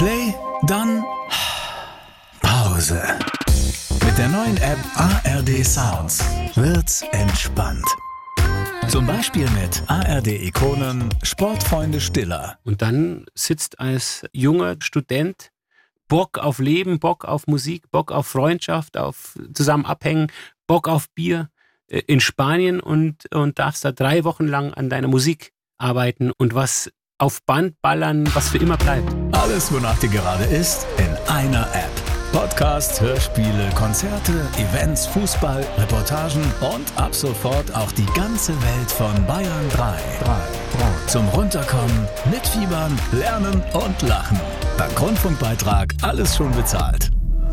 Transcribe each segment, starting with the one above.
Play, dann Pause. Mit der neuen App ARD Sounds wird's entspannt. Zum Beispiel mit ARD-Ikonen Sportfreunde Stiller. Und dann sitzt als junger Student Bock auf Leben, Bock auf Musik, Bock auf Freundschaft, auf zusammen abhängen, Bock auf Bier in Spanien und darfst da 3 Wochen lang an deiner Musik arbeiten und was auf Band ballern, was für immer bleibt. Alles, wonach dir gerade ist, in einer App. Podcasts, Hörspiele, Konzerte, Events, Fußball, Reportagen und ab sofort auch die ganze Welt von Bayern 3. Zum Runterkommen, mitfiebern, lernen und lachen. Dank Rundfunkbeitrag alles schon bezahlt.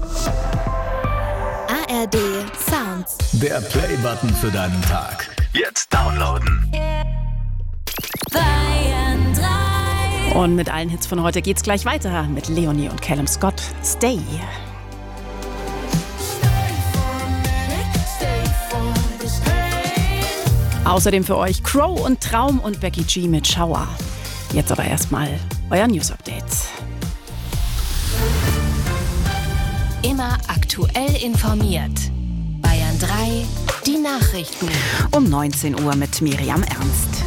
ARD Sounds. Der Play-Button für deinen Tag. Jetzt downloaden. Bayern 3. Und mit allen Hits von heute geht's gleich weiter mit Leonie und Callum Scott. Stay. Außerdem für euch Crow und Traum und Becky G mit Schauer. Jetzt aber erstmal euer News-Update. Immer aktuell informiert. Bayern 3, die Nachrichten. Um 19 Uhr mit Miriam Ernst.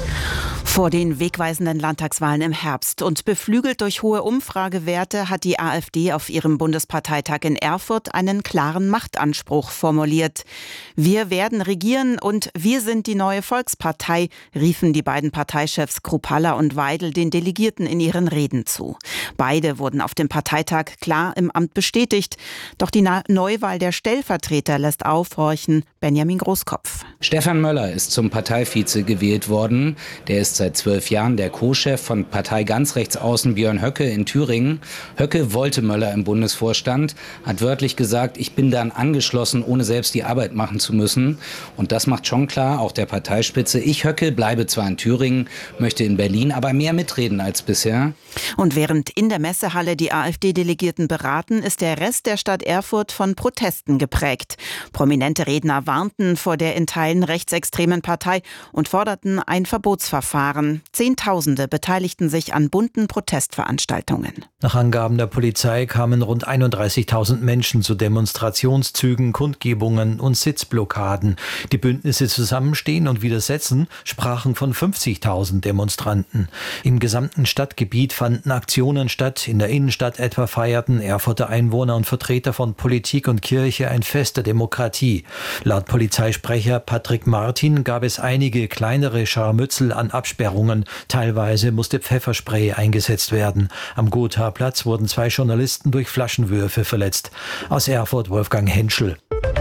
Vor den wegweisenden Landtagswahlen im Herbst und beflügelt durch hohe Umfragewerte hat die AfD auf ihrem Bundesparteitag in Erfurt einen klaren Machtanspruch formuliert. Wir werden regieren und wir sind die neue Volkspartei, riefen die beiden Parteichefs Kruppalla und Weidel den Delegierten in ihren Reden zu. Beide wurden auf dem Parteitag klar im Amt bestätigt. Doch die Neuwahl der Stellvertreter lässt aufhorchen. Benjamin Großkopf. Stefan Möller ist zum Parteivize gewählt worden. Der ist seit 12 Jahren der Co-Chef von Partei ganz rechts außen Björn Höcke in Thüringen. Höcke wollte Möller im Bundesvorstand, hat wörtlich gesagt, ich bin dann angeschlossen, ohne selbst die Arbeit machen zu müssen. Und das macht schon klar, auch der Parteispitze, ich Höcke bleibe zwar in Thüringen, möchte in Berlin aber mehr mitreden als bisher. Und während in der Messehalle die AfD-Delegierten beraten, ist der Rest der Stadt Erfurt von Protesten geprägt. Prominente Redner warnten vor der in Teilen rechtsextremen Partei und forderten ein Verbotsverfahren. Zehntausende beteiligten sich an bunten Protestveranstaltungen. Nach Angaben der Polizei kamen rund 31.000 Menschen zu Demonstrationszügen, Kundgebungen und Sitzblockaden. Die Bündnisse Zusammenstehen und Widersetzen sprachen von 50.000 Demonstranten. Im gesamten Stadtgebiet fanden Aktionen statt. In der Innenstadt etwa feierten Erfurter Einwohner und Vertreter von Politik und Kirche ein Fest der Demokratie. Laut Polizeisprecher Patrick Martin gab es einige kleinere Scharmützel an Absperrungen. Teilweise musste Pfefferspray eingesetzt werden. Am Gotha-Platz wurden 2 Journalisten durch Flaschenwürfe verletzt. Aus Erfurt Wolfgang Henschel.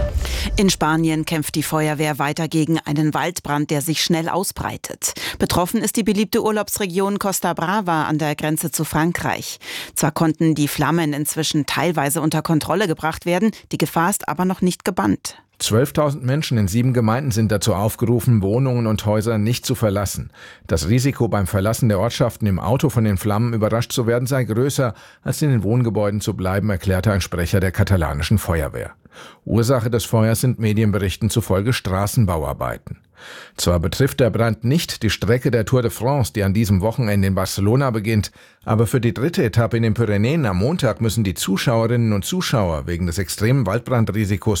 In Spanien kämpft die Feuerwehr weiter gegen einen Waldbrand, der sich schnell ausbreitet. Betroffen ist die beliebte Urlaubsregion Costa Brava an der Grenze zu Frankreich. Zwar konnten die Flammen inzwischen teilweise unter Kontrolle gebracht werden, die Gefahr ist aber noch nicht gebannt. 12.000 Menschen in 7 Gemeinden sind dazu aufgerufen, Wohnungen und Häuser nicht zu verlassen. Das Risiko beim Verlassen der Ortschaften im Auto von den Flammen überrascht zu werden sei größer, als in den Wohngebäuden zu bleiben, erklärte ein Sprecher der katalanischen Feuerwehr. Ursache des Feuers sind Medienberichten zufolge Straßenbauarbeiten. Zwar betrifft der Brand nicht die Strecke der Tour de France, die an diesem Wochenende in Barcelona beginnt, aber für die 3. Etappe in den Pyrenäen am Montag müssen die Zuschauerinnen und Zuschauer wegen des extremen Waldbrandrisikos